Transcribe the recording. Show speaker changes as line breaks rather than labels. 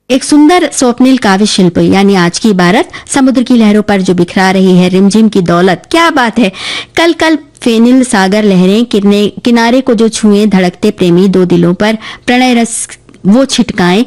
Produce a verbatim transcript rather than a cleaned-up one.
एक सुंदर स्वप्निल काव्य शिल्प यानी आज की इबारत, समुद्र की लहरों पर जो बिखरा रही है रिमझिम की दौलत। क्या बात है। कल कल फेनिल सागर लहरें किरने किनारे को जो छुए, धड़कते प्रेमी दो दिलों पर प्रणय रस वो छिटकाएं।